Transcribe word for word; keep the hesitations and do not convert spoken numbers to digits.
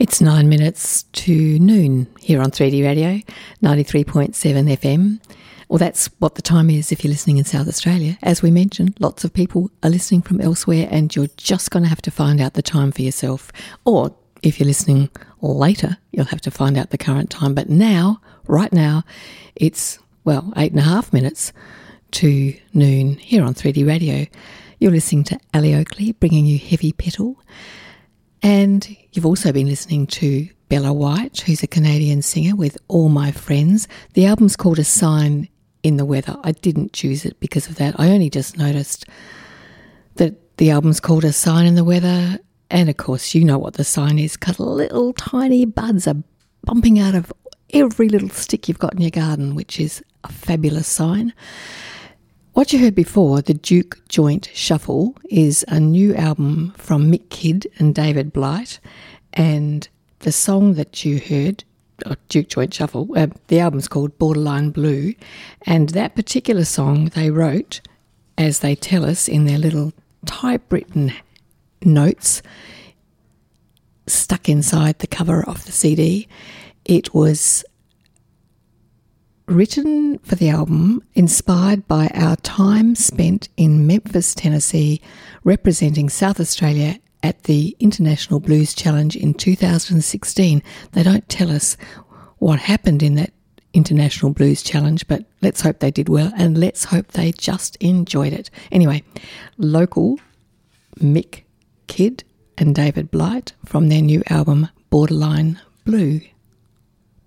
It's nine minutes to noon here on three D Radio, ninety-three point seven F M. Well, that's what the time is if you're listening in South Australia. As we mentioned, lots of people are listening from elsewhere and you're just going to have to find out the time for yourself. Or if you're listening later, you'll have to find out the current time. But now, right now, it's, well, eight and a half minutes to noon here on three D Radio. You're listening to Ali Oakley bringing you Heavy Petal. And you've also been listening to Bella White, who's a Canadian singer, with All My Friends. The album's called A Sign in the Weather. I didn't choose it because of that. I only just noticed that the album's called A Sign in the Weather. And, of course, you know what the sign is, because little tiny buds are bumping out of every little stick you've got in your garden, which is a fabulous sign. What you heard before, the Duke Joint Shuffle, is a new album from Mick Kidd and David Blight, and the song that you heard, oh, Duke Joint Shuffle, uh, the album's called Borderline Blue, and that particular song they wrote, as they tell us in their little typewritten notes stuck inside the cover of the C D. It was written for the album, inspired by our time spent in Memphis, Tennessee, representing South Australia at the International Blues Challenge in two thousand sixteen. They don't tell us what happened in that International Blues Challenge, but let's hope they did well and let's hope they just enjoyed it. Anyway, local Mick Kidd and David Blight from their new album, Borderline Blue.